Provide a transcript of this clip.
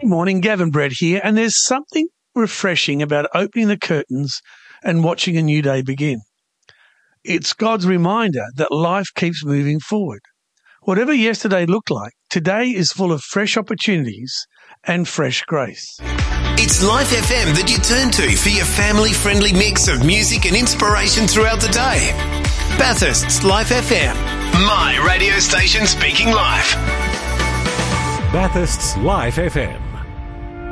morning, Gavin Brett here, and there's something refreshing about opening the curtains and watching a new day begin. It's God's reminder that life keeps moving forward. Whatever yesterday looked like, today is full of fresh opportunities and fresh grace. It's Life FM that you turn to for your family-friendly mix of music and inspiration throughout the day. Bathurst's Life FM, my radio station speaking life. Bathurst's Life FM.